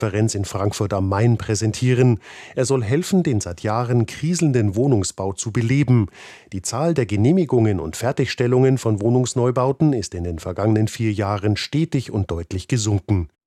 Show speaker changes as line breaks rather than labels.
Konferenz in Frankfurt am Main präsentieren. Er soll helfen, den seit Jahren kriselnden Wohnungsbau zu beleben. Die Zahl der Genehmigungen und Fertigstellungen von Wohnungsneubauten ist in den vergangenen 4 Jahren stetig und deutlich gesunken.